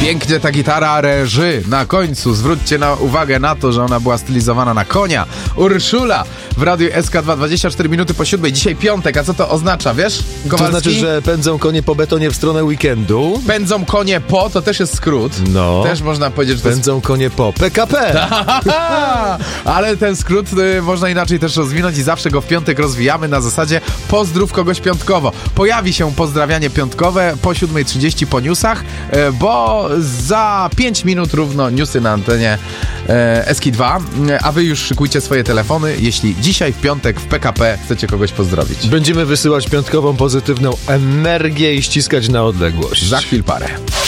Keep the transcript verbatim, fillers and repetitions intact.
Pięknie ta gitara reży na końcu. Zwróćcie na uwagę na to, że ona była stylizowana na konia. Urszula w Radiu S K dwa, dwadzieścia cztery minuty po siódmej. Dzisiaj piątek, a co to oznacza, wiesz? Kowalski? To znaczy, że pędzą konie po betonie w stronę weekendu. Pędzą konie po, to też jest skrót. No. Też można powiedzieć, że to Pędzą jest... konie po P K P. Ale ten skrót y, można inaczej też rozwinąć i zawsze go w piątek rozwijamy na zasadzie pozdrów kogoś piątkowo. Pojawi się pozdrawianie piątkowe po siódmej trzydzieści po newsach, y, bo za pięć minut równo newsy na antenie y, S K dwa, y, a wy już szykujcie swoje telefony, jeśli dzisiaj w piątek w P K P chcecie kogoś pozdrowić. Będziemy wysyłać piątkową pozytywną energię i ściskać na odległość. Za chwil parę.